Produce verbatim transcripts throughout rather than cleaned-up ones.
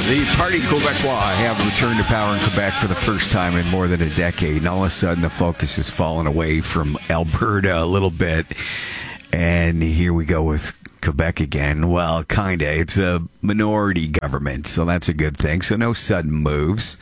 The Parti Québécois have returned to power in Quebec for the first time in more than a decade. And all of a sudden, the focus has fallen away from Alberta a little bit. And here we go with Quebec again. Well, kind of. It's a minority government, so that's a good thing. So no sudden moves.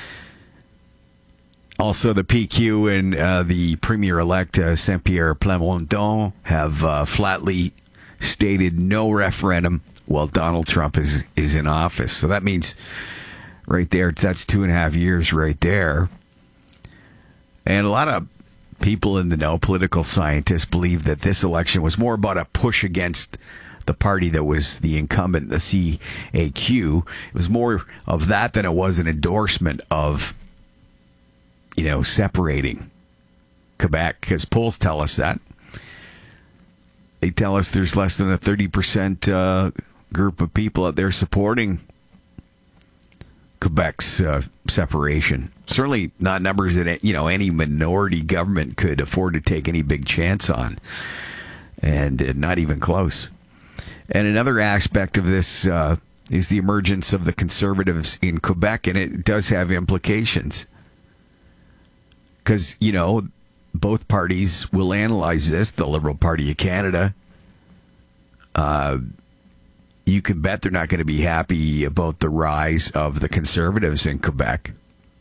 Also, the P Q and uh, the Premier-elect uh, Saint-Pierre Plamondon have uh, flatly stated no referendum while Donald Trump is, is in office. So that means right there, that's two and a half years right there. And a lot of people in the know, political scientists, believe that this election was more about a push against the party that was the incumbent, the C A Q. It was more of that than it was an endorsement of, you know, separating Quebec, because polls tell us that. They tell us there's less than a thirty percent uh, group of people out there supporting Quebec's uh, separation. Certainly not numbers that, you know, any minority government could afford to take any big chance on, and uh, not even close. And another aspect of this uh, is the emergence of the Conservatives in Quebec, and it does have implications. Because, you know, both parties will analyze this. The Liberal Party of Canada, uh, you can bet they're not going to be happy about the rise of the Conservatives in Quebec.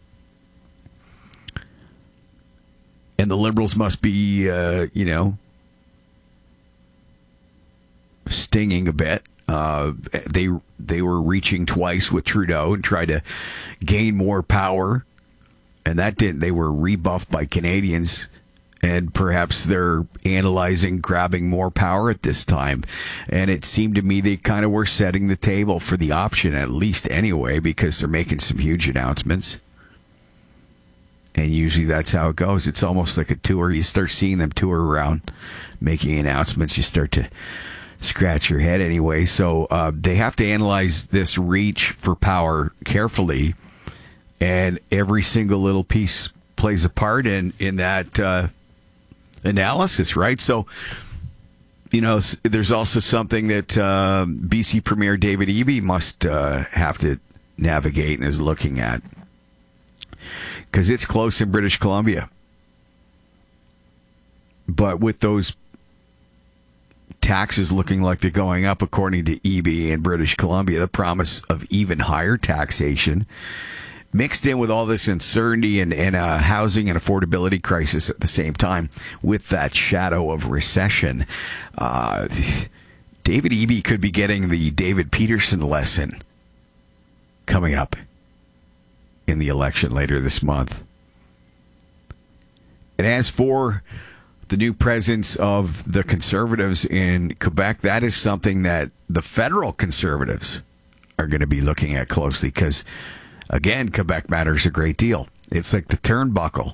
And the Liberals must be, uh, you know, stinging a bit. Uh, they they were reaching twice with Trudeau and tried to gain more power. And that didn't. They were rebuffed by Canadians. And perhaps they're analyzing grabbing more power at this time. And it seemed to me they kind of were setting the table for the option, at least anyway, because they're making some huge announcements. And usually that's how it goes. It's almost like a tour. You start seeing them tour around, making announcements. You start to scratch your head anyway. So uh, they have to analyze this reach for power carefully. And every single little piece plays a part in, in that uh, analysis, right? So, you know, there's also something that uh, B C Premier David Eby must uh, have to navigate and is looking at. Because it's close in British Columbia. But with those taxes looking like they're going up, according to Eby in British Columbia, the promise of even higher taxation, mixed in with all this uncertainty and, and a housing and affordability crisis at the same time, with that shadow of recession, uh, David Eby could be getting the David Peterson lesson coming up in the election later this month. And as for the new presence of the Conservatives in Quebec, that is something that the federal Conservatives are going to be looking at closely, because again, Quebec matters a great deal. It's like the turnbuckle,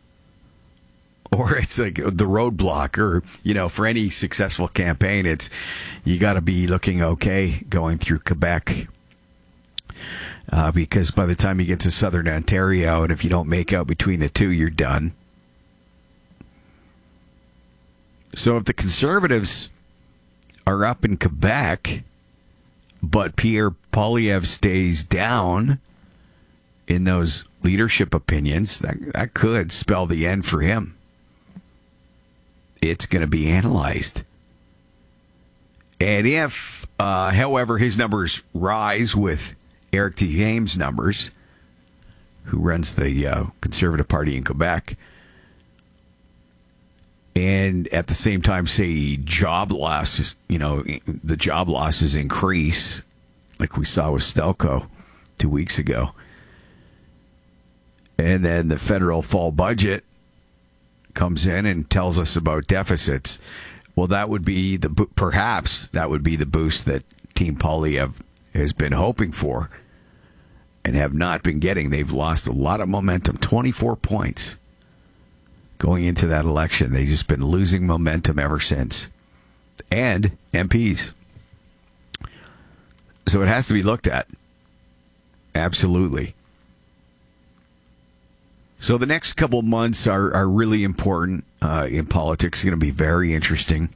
or it's like the roadblock, or, you know, for any successful campaign, it's you got to be looking okay going through Quebec, uh, because by the time you get to southern Ontario, and if you don't make out between the two, you're done. So if the Conservatives are up in Quebec, but Pierre Poilievre stays down in those leadership opinions, that that could spell the end for him. It's going to be analyzed. And if, uh, however, his numbers rise with Eric Duhaim's numbers, who runs the uh, Conservative Party in Quebec, and at the same time, say, job losses, you know, the job losses increase, like we saw with Stelco two weeks ago, and then the federal fall budget comes in and tells us about deficits, well, that would be the, perhaps that would be the boost that Team Poilievre has been hoping for and have not been getting. They've lost a lot of momentum, twenty-four points going into that election. They've just been losing momentum ever since. And M Ps. So it has to be looked at. Absolutely. So the next couple months are, are really important uh, in politics. It's going to be very interesting.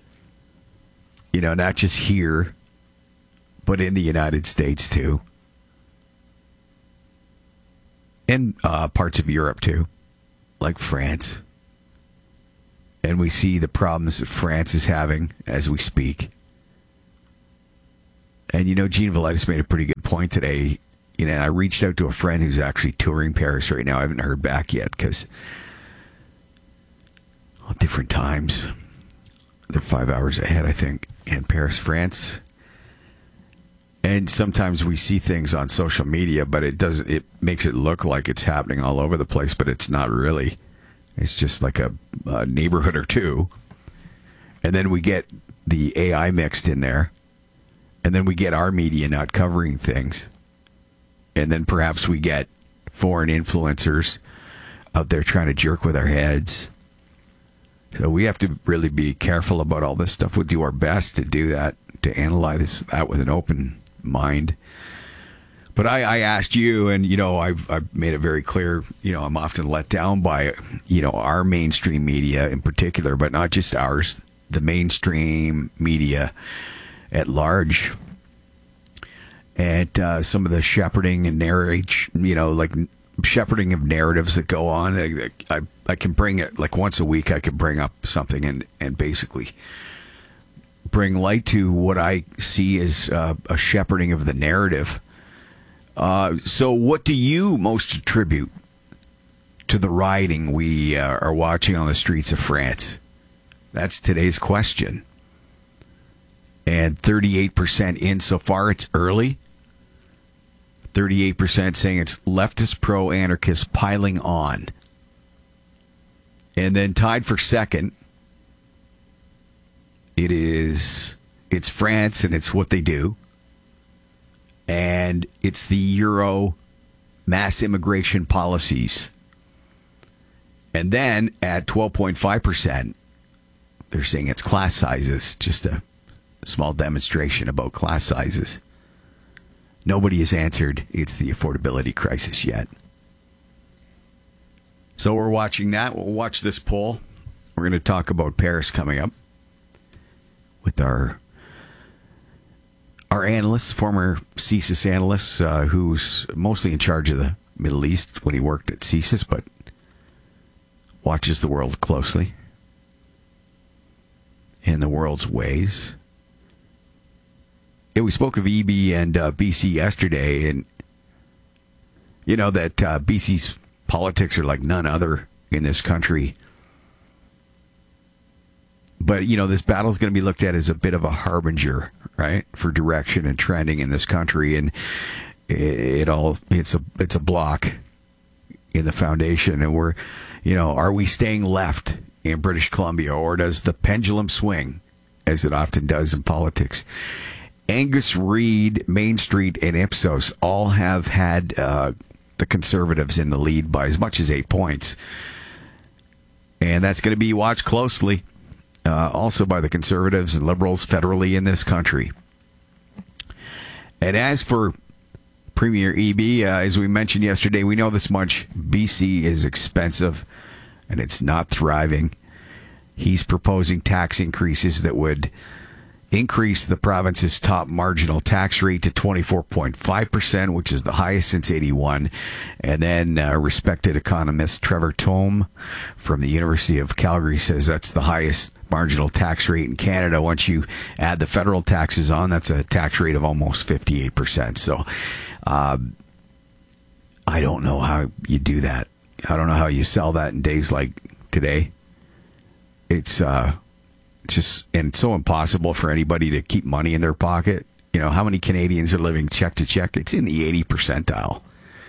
You know, not just here, but in the United States too. and uh, parts of Europe too, like France. And we see the problems that France is having as we speak. And, you know, Gene Velitis made a pretty good point today. You know, I reached out to a friend who's actually touring Paris right now. I haven't heard back yet because well, different times. They're five hours ahead, I think, in Paris, France. And sometimes we see things on social media, but it does it makes it look like it's happening all over the place, but it's not really. It's just like a, a neighborhood or two. And then we get the A I mixed in there. And then we get our media not covering things. And then perhaps we get foreign influencers out there trying to jerk with our heads. So we have to really be careful about all this stuff. We'll do our best to do that, to analyze that with an open mind. But I, I asked you, and, you know, I've, I've made it very clear, you know, I'm often let down by, you know, our mainstream media in particular, but not just ours, the mainstream media at large. And uh, some of the shepherding and narrate, you know, like shepherding of narratives that go on. I, I, I can bring it, like once a week, I can bring up something and, and basically bring light to what I see as uh, a shepherding of the narrative. Uh, so what do you most attribute to the rioting we uh, are watching on the streets of France? That's today's question. And thirty-eight percent in so far. It's early. thirty-eight percent saying it's leftist pro-anarchists piling on. And then tied for second, it is, it's France and it's what they do. And it's the Euro mass immigration policies. And then at twelve point five percent, they're saying it's class sizes. Just a small demonstration about class sizes. Nobody has answered it's the affordability crisis yet. So we're watching that. We'll watch this poll. We're going to talk about Paris coming up with our our analysts, former C S I S analysts, uh, who's mostly in charge of the Middle East when he worked at C S I S, but watches the world closely and the world's ways. Yeah, we spoke of E B and uh, B C yesterday, and you know that uh, B C's politics are like none other in this country. But, you know, this battle is going to be looked at as a bit of a harbinger, right, for direction and trending in this country. And it, it all, it's a, it's a block in the foundation. And we're, you know, are we staying left in British Columbia, or does the pendulum swing, as it often does in politics? Angus Reid, Main Street, and Ipsos all have had uh, the Conservatives in the lead by as much as eight points. And that's going to be watched closely. Uh, also by the Conservatives and Liberals federally in this country. And as for Premier E B, uh, as we mentioned yesterday, we know this much. B C is expensive and it's not thriving. He's proposing tax increases that would increase the province's top marginal tax rate to twenty-four point five percent, which is the highest since eighty-one. And then uh, respected economist Trevor Tome from the University of Calgary says that's the highest marginal tax rate in Canada. Once you add the federal taxes on, that's a tax rate of almost fifty-eight percent. So uh, I don't know how you do that. I don't know how you sell that in days like today. It's uh, just and so impossible for anybody to keep money in their pocket. You know, how many Canadians are living check to check? It's in the eighty percentile.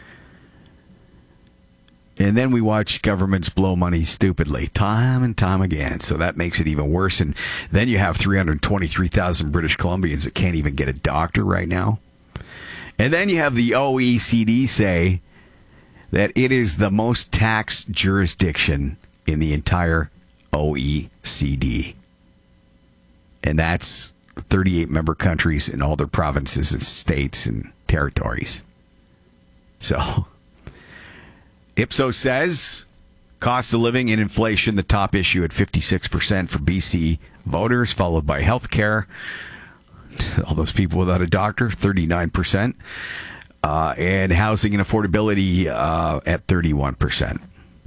And then we watch governments blow money stupidly time and time again. So that makes it even worse. And then you have three hundred twenty-three thousand British Columbians that can't even get a doctor right now. And then you have the O E C D say that it is the most taxed jurisdiction in the entire O E C D. And that's thirty-eight member countries in all their provinces and states and territories. So Ipsos says cost of living and inflation, the top issue at fifty-six percent for B C voters, followed by health care. All those people without a doctor, thirty-nine percent. uh, and housing and affordability uh, at thirty-one percent.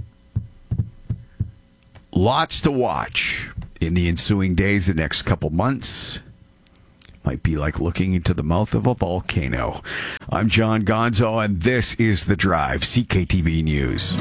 Lots to watch in the ensuing days, the next couple months. Might be like looking into the mouth of a volcano. I'm John Gonzo, and this is The Drive, C K T V News.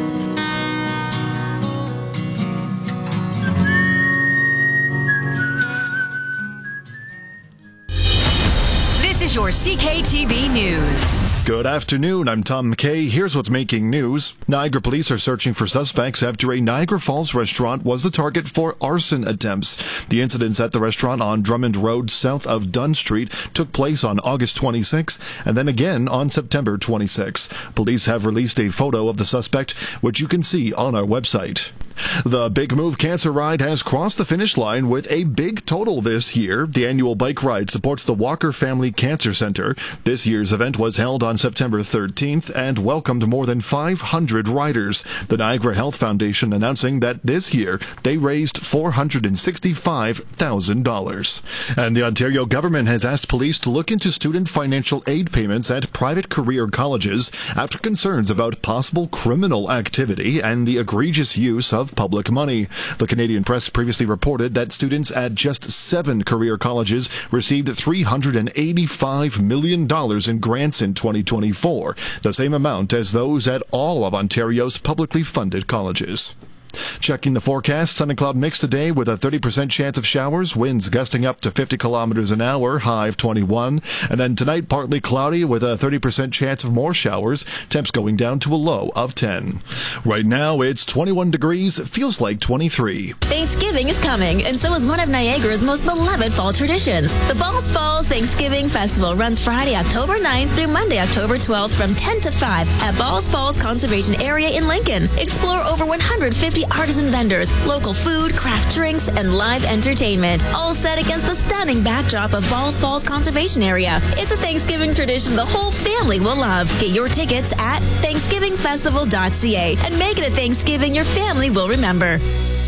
This is your C K T V News. Good afternoon, I'm Tom McKay. Here's what's making news. Niagara police are searching for suspects after a Niagara Falls restaurant was the target for arson attempts. The incidents at the restaurant on Drummond Road south of Dunn Street took place on August twenty-sixth and then again on September twenty-sixth. Police have released a photo of the suspect, which you can see on our website. The Big Move Cancer Ride has crossed the finish line with a big total this year. The annual bike ride supports the Walker Family Cancer Center. This year's event was held on September thirteenth and welcomed more than five hundred riders. The Niagara Health Foundation announcing that this year they raised four hundred sixty-five thousand dollars. And the Ontario government has asked police to look into student financial aid payments at private career colleges after concerns about possible criminal activity and the egregious use of public money. The Canadian Press previously reported that students at just seven career colleges received three hundred eighty-five million dollars in grants in twenty twenty-four, the same amount as those at all of Ontario's publicly funded colleges. Checking the forecast, sun and cloud mix today with a thirty percent chance of showers, winds gusting up to fifty kilometers an hour, high of twenty-one. And then tonight, partly cloudy with a thirty percent chance of more showers, temps going down to a low of ten. Right now, it's twenty-one degrees, feels like twenty-three. Thanksgiving is coming, and so is one of Niagara's most beloved fall traditions. The Balls Falls Thanksgiving Festival runs Friday, October ninth through Monday, October twelfth from ten to five at Balls Falls Conservation Area in Lincoln. Explore over one hundred fifty artisan vendors, local food, craft drinks, and live entertainment, all set against the stunning backdrop of Balls Falls Conservation Area. It's a Thanksgiving tradition the whole family will love. Get your tickets at thanksgiving festival dot c a and make it a Thanksgiving your family will remember.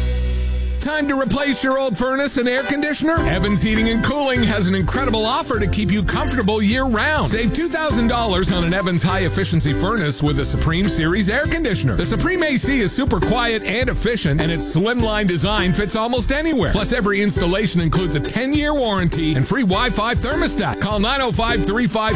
Time to replace your old furnace and air conditioner? Evans Heating and Cooling has an incredible offer to keep you comfortable year-round. Save two thousand dollars on an Evans high-efficiency furnace with a Supreme Series air conditioner. The Supreme A C is super quiet and efficient, and its slimline design fits almost anywhere. Plus, every installation includes a ten-year warranty and free Wi-Fi thermostat. Call nine oh five, three five